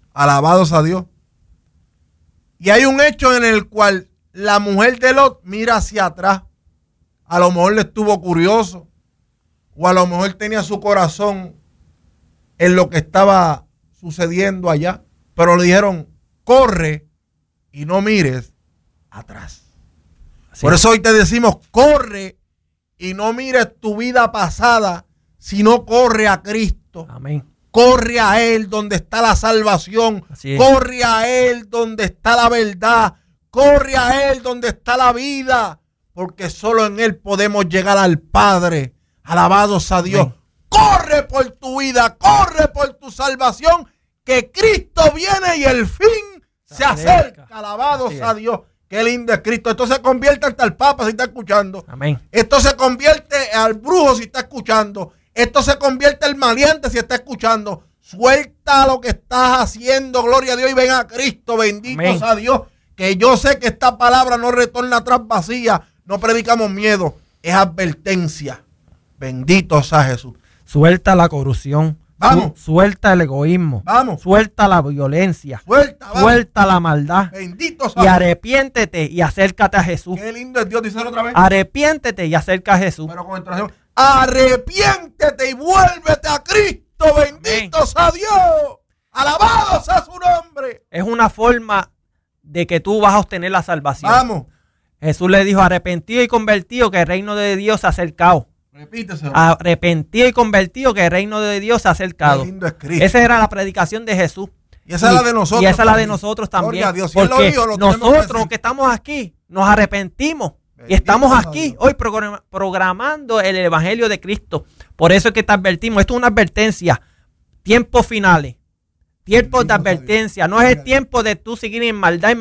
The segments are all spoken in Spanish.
Alabados a Dios. Y hay un hecho en el cual la mujer de Lot mira hacia atrás. A lo mejor le estuvo curioso, o a lo mejor tenía su corazón en lo que estaba sucediendo allá, pero le dijeron, corre y no mires atrás. Sí. Por eso hoy te decimos, corre y no mires tu vida pasada, sino corre a Cristo. Amén. Corre a Él donde está la salvación. Corre a Él donde está la verdad. Corre a Él donde está la vida. Porque solo en Él podemos llegar al Padre. Alabados a Dios. Amén. Corre por tu vida. Corre por tu salvación. Que Cristo viene y el fin se acerca. Alabados a Dios. Qué lindo es Cristo. Esto se convierte hasta el Papa si está escuchando. Amén. Esto se convierte al brujo si está escuchando. Esto se convierte al maleante si está escuchando. Suelta lo que estás haciendo, gloria a Dios, y ven a Cristo, benditos a Dios. Que yo sé que esta palabra no retorna atrás vacía. No predicamos miedo, es advertencia. Benditos a Jesús. Suelta la corrupción. Vamos. Suelta el egoísmo. Vamos. Suelta la violencia. Suelta la maldad. Benditos a Dios. Y arrepiéntete y acércate a Jesús. Qué lindo es Dios, díselo otra vez. Arrepiéntete y acércate a Jesús. Pero con entonación. Arrepiéntete y vuélvete a Cristo, benditos a Dios, alabados a su nombre. Es una forma de que tú vas a obtener la salvación. Vamos. Jesús le dijo, arrepentido y convertido, que el reino de Dios se ha acercado. Repíteselo. Arrepentido y convertido, que el reino de Dios se ha acercado. Qué lindo es Cristo. Esa era la predicación de Jesús. Y esa es la de nosotros. Y esa es la de nosotros también. A Dios. Si porque Él lo dijo, nosotros que estamos aquí, nos arrepentimos. Y estamos aquí hoy programando el Evangelio de Cristo. Por eso es que te advertimos. Esto es una advertencia. Tiempos finales. Tiempos de advertencia. No es el tiempo de tú seguir en maldad,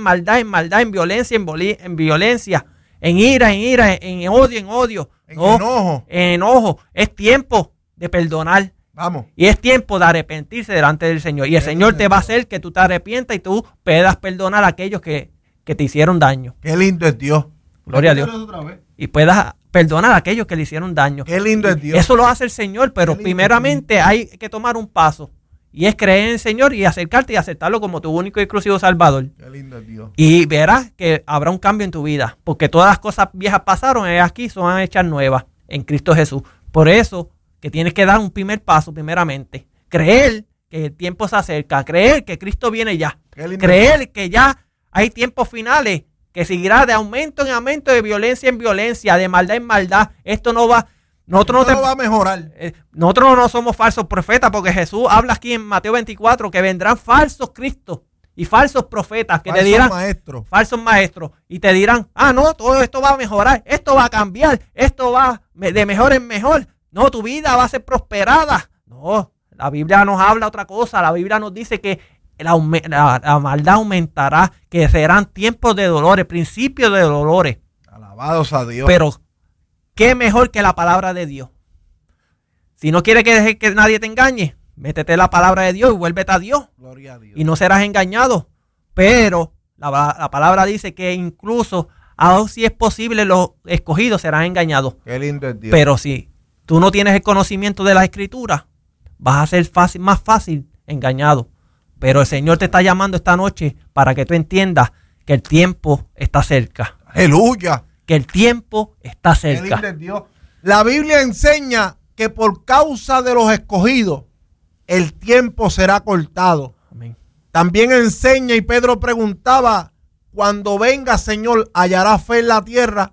en violencia, en violencia. En ira, en odio. En enojo. Es tiempo de perdonar. Vamos. Y es tiempo de arrepentirse delante del Señor. Y el Señor te va a hacer que tú te arrepientas y tú puedas perdonar a aquellos que te hicieron daño. Qué lindo es Dios. Gloria a Dios. Y puedas perdonar a aquellos que le hicieron daño. Qué lindo es Dios. Eso lo hace el Señor, pero primeramente hay que tomar un paso. Y es creer en el Señor y acercarte y aceptarlo como tu único y exclusivo Salvador. Qué lindo es Dios. Y verás que habrá un cambio en tu vida. Porque todas las cosas viejas pasaron y aquí son hechas nuevas en Cristo Jesús. Por eso que tienes que dar un primer paso primeramente. Creer que el tiempo se acerca. Creer que Cristo viene ya. Creer que ya hay tiempos finales. Que seguirá de aumento en aumento, de violencia en violencia, de maldad en maldad. Esto no va, no va a mejorar. Nosotros no somos falsos profetas, porque Jesús habla aquí en Mateo 24 que vendrán falsos cristos y falsos profetas que te dirán, falsos maestros, y te dirán, no, todo esto va a mejorar, esto va a cambiar, esto va de mejor en mejor. No, tu vida va a ser prosperada. No, la Biblia nos habla otra cosa. La Biblia nos dice que la maldad aumentará, que serán tiempos de dolores, principios de dolores. Alabados a Dios. Pero, ¿qué mejor que la palabra de Dios? Si no quieres que nadie te engañe, métete la palabra de Dios y vuélvete a Dios. Gloria a Dios. Y no serás engañado. Pero la palabra dice que incluso, aun si es posible, los escogidos serán engañados. Qué lindo es Dios. Pero si tú no tienes el conocimiento de la Escritura, vas a ser más fácil engañado. Pero el Señor te está llamando esta noche para que tú entiendas que el tiempo está cerca. ¡Aleluya! Que el tiempo está cerca. Qué lindo es Dios. La Biblia enseña que por causa de los escogidos, el tiempo será cortado. Amén. También enseña, y Pedro preguntaba, cuando venga, Señor, ¿hallará fe en la tierra?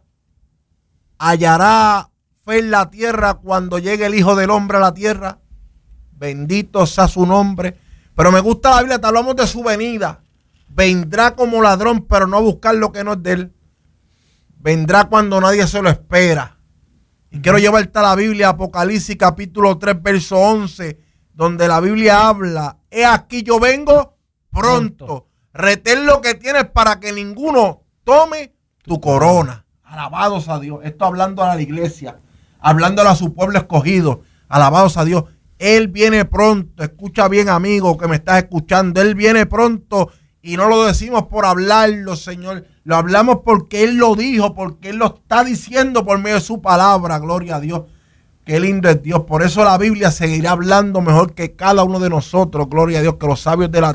¿Hallará fe en la tierra cuando llegue el Hijo del Hombre a la tierra? Bendito sea su nombre. Pero me gusta la Biblia, te hablamos de su venida. Vendrá como ladrón, pero no a buscar lo que no es de él. Vendrá cuando nadie se lo espera. Y quiero llevarte a la Biblia, Apocalipsis capítulo 3, verso 11, donde la Biblia habla, he aquí yo vengo pronto. Retén lo que tienes para que ninguno tome tu corona. Alabados a Dios. Esto hablando a la iglesia, hablándole a su pueblo escogido. Alabados a Dios. Él viene pronto. Escucha bien, amigo, que me estás escuchando. Él viene pronto y no lo decimos por hablarlo, Señor. Lo hablamos porque Él lo dijo, porque Él lo está diciendo por medio de su palabra. Gloria a Dios. Qué lindo es Dios. Por eso la Biblia seguirá hablando mejor que cada uno de nosotros. Gloria a Dios, que los sabios de la